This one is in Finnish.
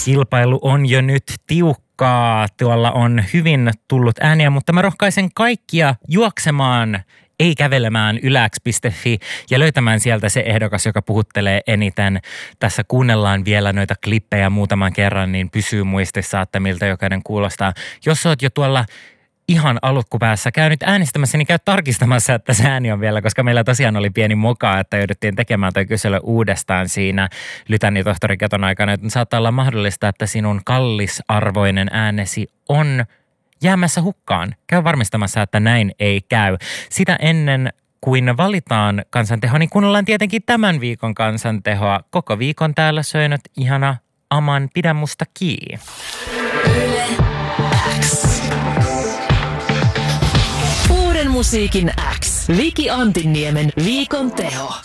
Kilpailu on jo nyt tiukkaa. Tuolla on hyvin tullut ääniä, mutta mä rohkaisen kaikkia juoksemaan, ei kävelemään yläks.fi ja löytämään sieltä se ehdokas, joka puhuttelee eniten. Tässä kuunnellaan vielä noita klippejä muutaman kerran, niin pysyy muistissa, että miltä jokainen kuulostaa. Jos oot jo tuolla ihan alkupäässä käynyt äänestämässä, niin käy tarkistamassa, että se ääni on vielä, koska meillä tosiaan oli pieni moka, että jouduttiin tekemään toi kysely uudestaan siinä Lytänni tohtori Keton aikana. Joten saattaa olla mahdollista, että sinun kallisarvoinen äänesi on jäämässä hukkaan. Käy varmistamassa, että näin ei käy. Sitä ennen kuin valitaan kansanteho, niin kuunnellaan tietenkin tämän viikon kansantehoa. Koko viikon täällä söinöt ihana Aman Pidä musta kiinni. Uuden musiikin X. Viki Antinniemen viikon teho.